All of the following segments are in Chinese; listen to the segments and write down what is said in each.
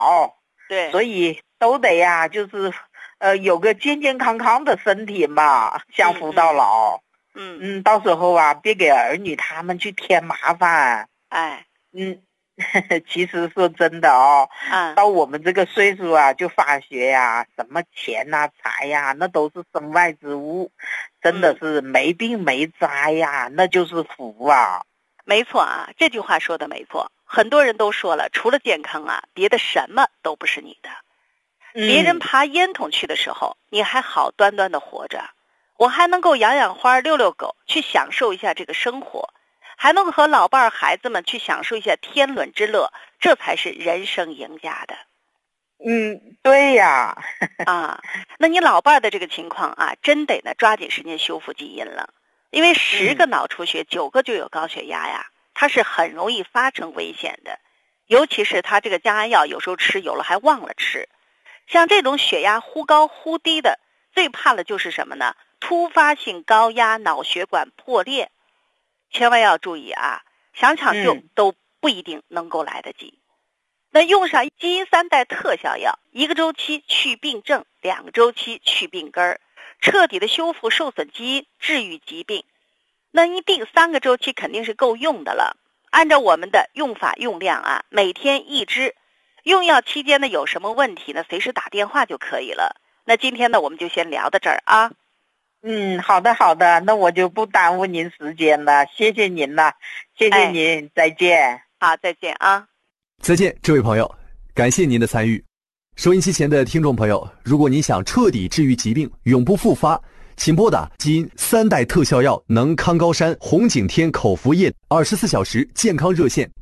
对， 所以都得呀，就是有个健健康康的身体嘛，享福到老。到时候啊，别给儿女他们去添麻烦。 哎， 其实说真的到我们这个岁数啊，就发觉呀，什么钱呐、财呀，那都是身外之物，真的是没病没灾呀，那就是福啊。 没错啊，这句话说的没错。很多人都说了，除了健康啊，别的什么都不是你的。别人爬烟囱去的时候，你还好端端的活着，我还能够养养花、遛遛狗，去享受一下这个生活，还能够和老伴儿、孩子们去享受一下天伦之乐，这才是人生赢家的。 对呀。 那你老伴儿的这个情况啊，真得呢抓紧时间修复基因了，因为10个脑出血，9个就有高血压呀，它是很容易发生危险的，尤其是他这个降压药有时候吃有了还忘了吃。像这种血压忽高忽低的，最怕的就是什么呢？突发性高压脑血管破裂，千万要注意啊！想抢救都不一定能够来得及。那用上基因3代特效药，1个周期去病症，2个周期去病根儿，彻底的修复受损基因，治愈疾病。那一定3个周期肯定是够用的了。按照我们的用法用量啊，每天1支。用药期间呢，有什么问题呢？随时打电话就可以了。那今天呢，我们就先聊到这儿啊。 好的，那我就不耽误您时间了，谢谢您了，谢谢您，再见。 好，再见啊。 再见，这位朋友，感谢您的参与。收音机前的听众朋友，如果您想彻底治愈疾病，永不复发，请拨打基因3代特效药能康高山红景天口服液24小时健康热线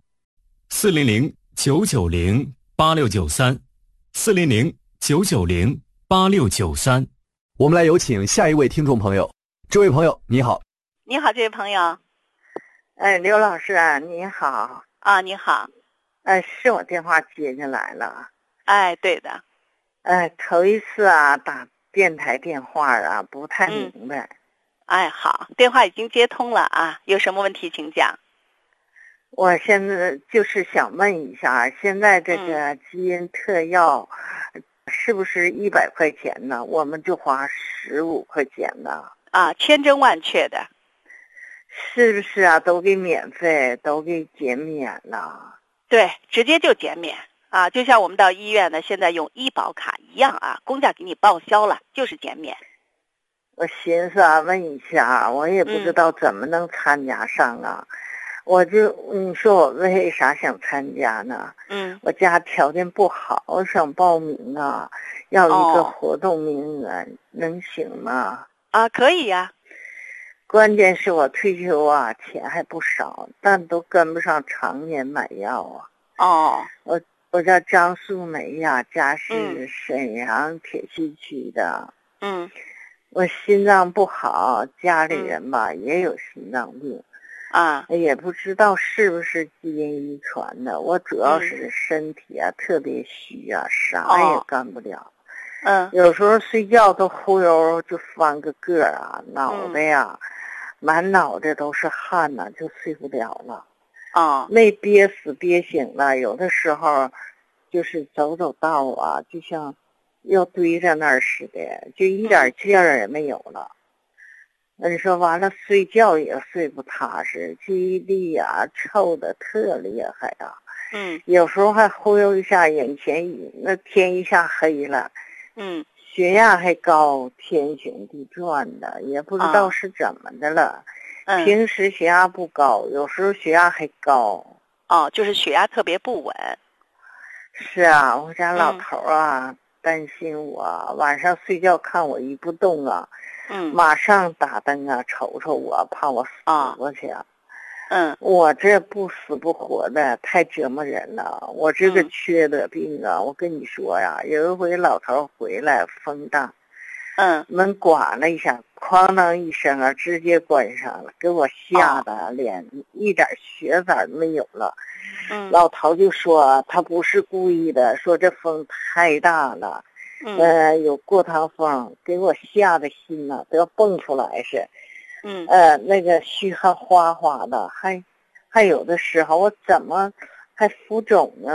400-990-8693，400-990-8693。 我们来有请下一位听众朋友。这位朋友你好。 你好，这位朋友。 刘老师啊，你好。 你好。 是我电话接进来了。 对的。 头一次啊打电台电话啊，不太明白。 好，电话已经接通了啊，有什么问题请讲。 我现在就是想问一下，现在这个基因特药是不是100块钱呢？我们就花15块钱呢？ 千真万确的。 是不是啊？都给免费，都给减免了。 对，直接就减免就像我们到医院呢，现在用医保卡一样啊，公家给你报销了，就是减免。 我寻思问一下，我也不知道怎么能参加上啊。你说我为啥想参加呢？我家条件不好，我想报名啊，要一个活动名额，能行吗？ 可以呀。 关键是我退休啊，钱还不少，但都跟不上常年买药啊。我叫张素梅呀，家是沈阳铁西区的。我心脏不好，家里人吧也有心脏病。也不知道是不是基因遗传的，我主要是身体啊特别虚啊，啥也干不了。有时候睡觉都忽悠就翻个个啊，脑袋呀满脑袋都是汗呐，就睡不了了。没憋死憋醒了，有的时候就是走道啊，就像要堆在那儿似的，就一点劲儿也没有了。你说完了，睡觉也睡不踏实，记忆力呀臭的特厉害啊。有时候还忽悠一下眼前那天一下黑了。血压还高，天旋地转的，也不知道是怎么的了。平时血压不高，有时候血压还高。 就是血压特别不稳。 是啊，我家老头啊担心我，晚上睡觉看我一不动啊，马上打灯啊瞅瞅我，怕我死过去。我这不死不活的太折磨人了，我这个缺德病啊，我跟你说呀，有一回老头回来风大，门关了一下，哐当一声啊，直接关上了，给我吓得脸一点血色都没有了。老头就说他不是故意的，说这风太大了，有过堂风，给我吓得心呐都要蹦出来似。那个虚汗哗哗的，还有的时候我怎么还浮肿呢？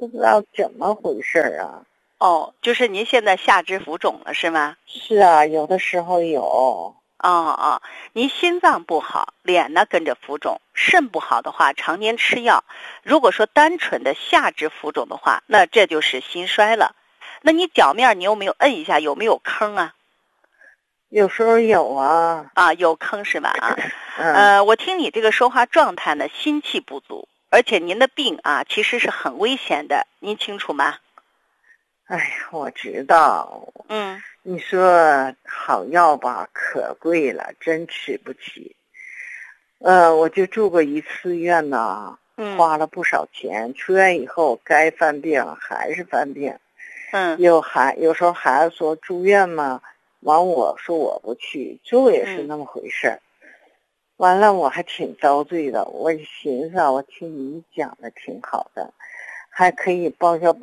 不知道怎么回事啊。 哦，就是您现在下肢浮肿了是吗？ 是啊，有的时候有。 您心脏不好，脸呢跟着浮肿，肾不好的话，常年吃药。如果说单纯的下肢浮肿的话，那这就是心衰了。那你脚面你有没有摁一下，有没有坑啊？ 有时候有啊。 有坑是吧？我听你这个说话状态呢，心气不足，而且您的病啊，其实是很危险的，您清楚吗？ 哎呀，我知道。你说好药吧，可贵了，真吃不起。我就住过一次院呢，花了不少钱。出院以后该犯病还是犯病。有时候孩子说住院嘛，完我说我不去，就也是那么回事。完了我还挺遭罪的，我寻思我听你讲的挺好的，还可以报销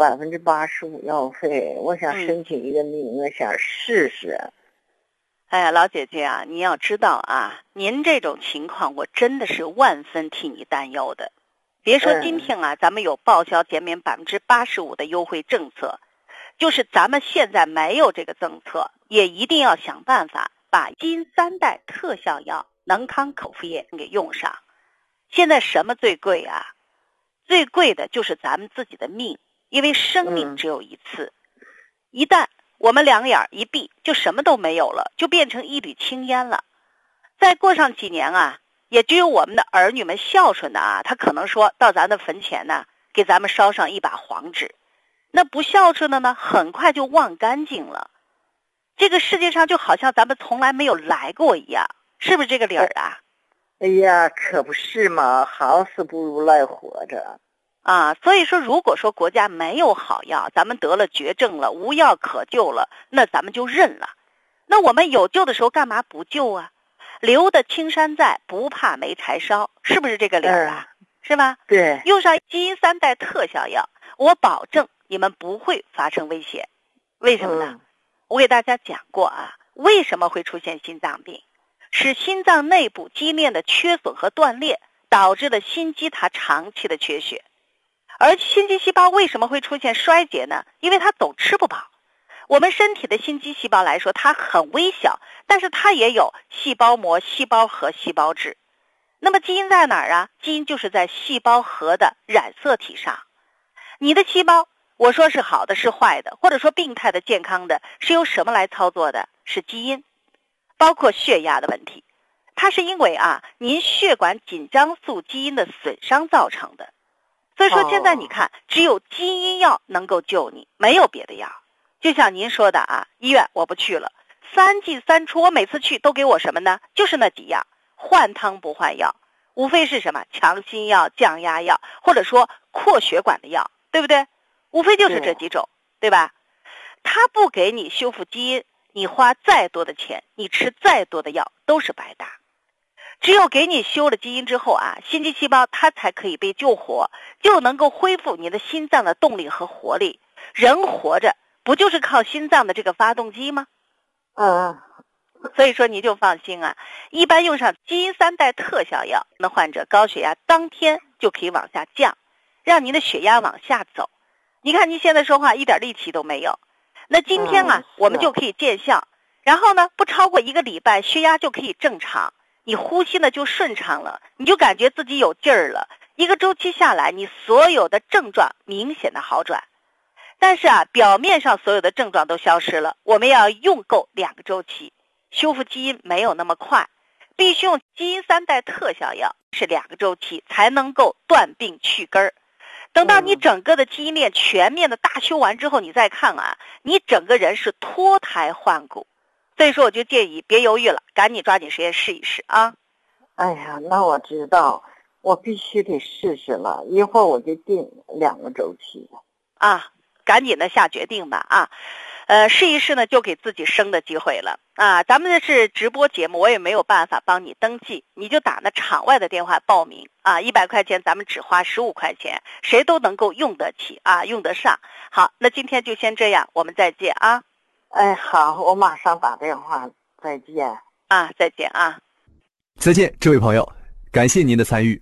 85%药费，我想申请一个名额，想试试。 哎呀，老姐姐啊，你要知道啊，您这种情况我真的是万分替你担忧的。别说今天啊，咱们有报销减免85%的优惠政策，就是咱们现在没有这个政策，也一定要想办法把基因3代特效药能康口服液给用上。现在什么最贵啊？最贵的就是咱们自己的命，因为生命只有一次，一旦我们两眼一闭，就什么都没有了，就变成一缕青烟了。再过上几年啊，也只有我们的儿女们孝顺的啊，他可能说到咱的坟前呢，给咱们烧上一把黄纸。那不孝顺的呢，很快就忘干净了。这个世界上就好像咱们从来没有来过一样，是不是这个理儿啊？ 哎呀，可不是嘛，好死不如赖活着。 所以说如果说国家没有好药，咱们得了绝症了，无药可救了，那咱们就认了。那我们有救的时候干嘛不救啊？留得青山在，不怕没柴烧，是不是这个理儿啊？是吧？ 对。 用上基因3代特效药，我保证你们不会发生危险。为什么呢？我给大家讲过啊，为什么会出现心脏病？是心脏内部肌链的缺损和断裂，导致了心肌它长期的缺血。而心肌细胞为什么会出现衰竭呢？因为它总吃不饱。我们身体的心肌细胞来说，它很微小，但是它也有细胞膜、细胞核、细胞质。那么基因在哪儿啊？基因就是在细胞核的染色体上。你的细胞，我说是好的是坏的，或者说病态的健康的，是由什么来操作的？是基因。包括血压的问题，它是因为您血管紧张素基因的损伤造成的。所以说现在你看，只有基因药能够救你，没有别的药。就像您说的医院我不去了，3进3出，我每次去都给我什么呢？就是那几样，换汤不换药，无非是什么强心药、降压药，或者说扩血管的药，对不对？无非就是这几种，对吧？他不给你修复基因，你花再多的钱，你吃再多的药都是白搭。只有给你修了基因之后心肌细胞它才可以被救活，就能够恢复你的心脏的动力和活力。人活着不就是靠心脏的这个发动机吗？所以说你就放心一般用上基因3代特效药，那患者高血压当天就可以往下降，让您的血压往下走。你看您现在说话一点力气都没有，那今天我们就可以见效，然后呢不超过1个礼拜，血压就可以正常，你呼吸呢就顺畅了，你就感觉自己有劲儿了。1个周期下来，你所有的症状明显的好转。但是表面上所有的症状都消失了，我们要用够2个周期，修复基因没有那么快，必须用基因3代特效药，是2个周期才能够断病去根儿。等到你整个的基因链全面的大修完之后，你再看你整个人是脱胎换骨。所以说我就建议别犹豫了，赶紧抓紧时间试一试啊。 哎呀，那我知道，我必须得试试了，一会儿我就定2个周期赶紧的下决定吧试一试呢，就给自己生的机会了咱们这是直播节目，我也没有办法帮你登记，你就打那场外的电话报名100块钱咱们只花15块钱，谁都能够用得起用得上。好，那今天就先这样，我们再见哎，好，我马上打电话，再见再见再见，这位朋友，感谢您的参与。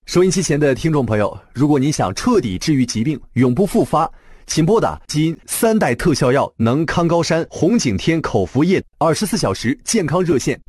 收音机前的听众朋友，如果您想彻底治愈疾病，永不复发，请拨打基因3代特效药能康高山红景天口服液24小时健康热线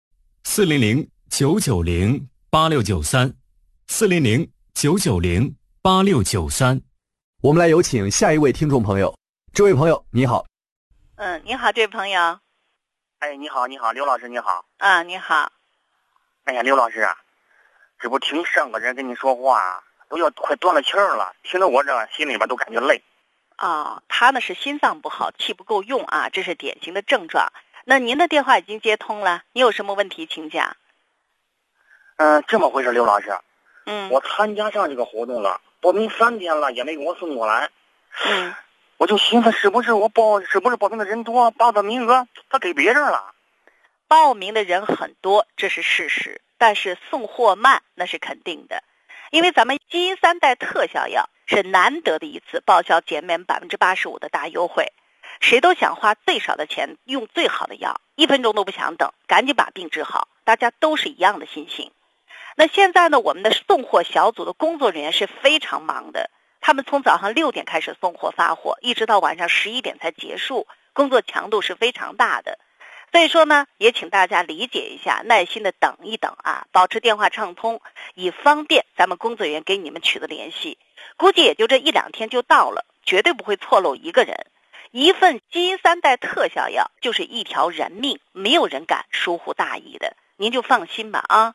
400-990-8693，400-990-8693。 我们来有请下一位听众朋友。这位朋友你好。 你好，这位朋友。 哎，你好，刘老师，你好。 你好。 哎呀，刘老师啊，这不听上个人跟你说话，都要快断了气儿了，听得我这心里边都感觉累。 他呢是心脏不好，气不够用啊，这是典型的症状。那您的电话已经接通了，你有什么问题请讲。 这么回事，刘老师。我参加上这个活动了，报名3天了，也没给我送过来。我就寻思是不是报名的人多，把个名额他给别人了。 报名的人很多，这是事实，但是送货慢那是肯定的。因为咱们基因3代特效药是难得的一次报销减免85%的大优惠，谁都想花最少的钱用最好的药，1分钟都不想等，赶紧把病治好，大家都是一样的心情。那现在呢，我们的送货小组的工作人员是非常忙的，他们从早上6点开始送货发货，一直到晚上11点才结束，工作强度是非常大的。所以说呢，也请大家理解一下，耐心的等一等啊，保持电话畅通，以方便咱们工作人员给你们取得联系。估计也就这1-2天就到了，绝对不会错漏一个人。一份基因3代特效药就是一条人命，没有人敢疏忽大意的，您就放心吧啊。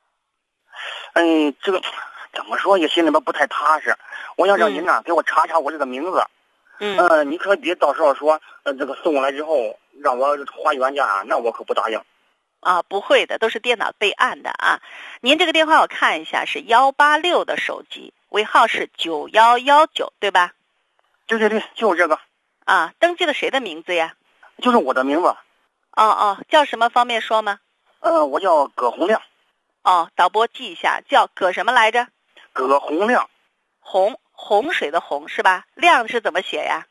这个怎么说也心里边不太踏实。我想让您呢给我查查我这个名字。你可别到时候说这个送过来之后让我花原价，那我可不答应。 不会的，都是电脑备案的啊。您这个电话我看一下是186的手机，尾号是9119，对吧？ 对，就是这个。 登记了谁的名字呀？ 就是我的名字。 叫什么方便说吗？ 我叫葛洪亮。 导播记一下，叫葛什么来着？ 葛洪亮。 洪水的洪是吧？亮是怎么写呀？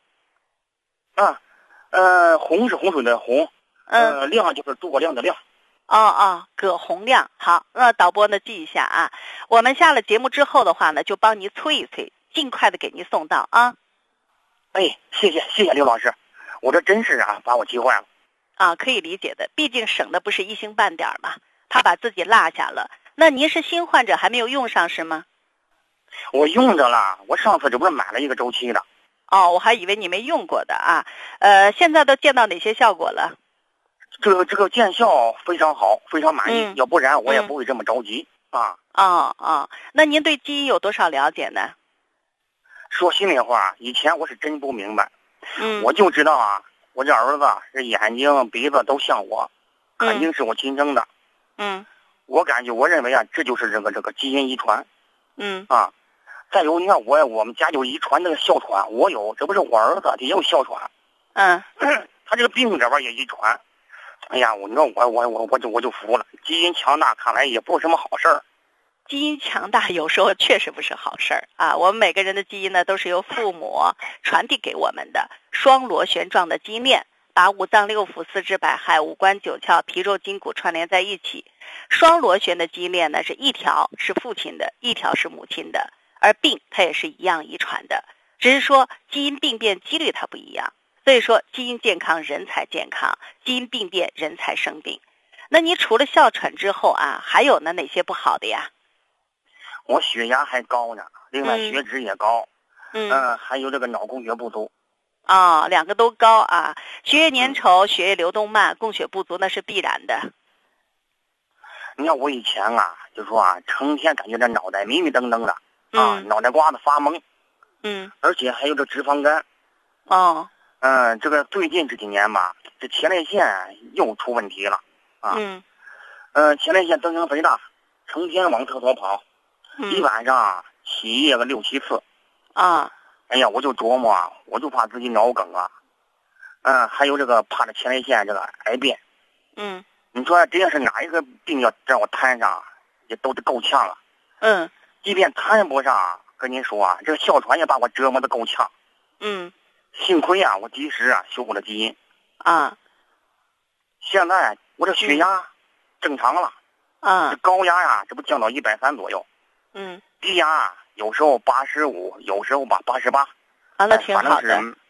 洪是洪水的洪。亮就是诸葛亮的亮。 葛洪亮。好，那导播呢记一下啊。我们下了节目之后的话呢，就帮您催一催，尽快的给您送到啊。 谢谢刘老师，我这真是把我急坏了。 可以理解的，毕竟省的不是一星半点嘛，他把自己落下了。那您是新患者还没有用上是吗？ 我用着了，我上次这不是买了一个周期的。 我还以为你没用过的啊。现在都见到哪些效果了？ 这个见效非常好，非常满意，要不然我也不会这么着急那您对基因有多少了解呢？ 说心里话，以前我是真不明白。我就知道我这儿子这眼睛鼻子都像我，肯定是我亲生的。我认为这就是这个基因遗传。再有你看我们家有遗传那个哮喘，我有，这不是我儿子也有哮喘。他这个病这边也遗传。哎呀，你说我就服了，基因强大看来也不是什么好事儿。 基因强大有时候确实不是好事儿我们每个人的基因呢都是由父母传递给我们的，双螺旋状的基因链把五脏六腑、四肢百骸、五官九窍、皮肉筋骨串联在一起。双螺旋的基因链呢是一条是父亲的，一条是母亲的，而病它也是一样遗传的，只是说基因病变几率它不一样。所以说基因健康人才健康，基因病变人才生病。那你除了哮喘之后还有呢哪些不好的呀？ 我血压还高呢，另外血脂也高。还有这个脑供血不足。 两个都高血液粘稠、血液流动慢、供血不足那是必然的。 你看我以前就说成天感觉这脑袋迷迷瞪瞪的脑袋瓜子发懵。而且还有这脂肪肝。这个最近这几年这前列腺又出问题了前列腺增生肥大，成天往厕所跑，一晚上起夜个6、7次哎呀，我就琢磨我就怕自己脑梗还有这个怕这前列腺这个癌变。你说这要是哪一个病要让我摊上也都得够呛了。即便摊不上，跟您说这个哮喘也把我折磨得够呛。幸亏我及时修复了基因现在我这血压正常了这高压这不降到130左右嗯。 低压有时候85，有时候88。 那挺好的。 反正是